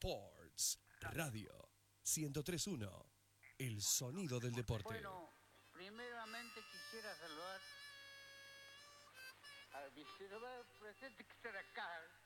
Sports Radio 103.1. El sonido del deporte. Bueno, primeramente quisiera saludar al vicepresidente que está acá,